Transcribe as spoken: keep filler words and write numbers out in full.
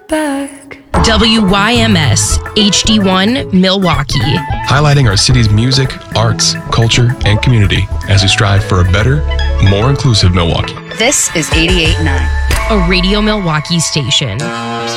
back. W Y M S H D one Milwaukee. Highlighting our city's music, arts, culture, and community as we strive for a better, more inclusive Milwaukee. This is eighty-eight point nine. A Radio Milwaukee station.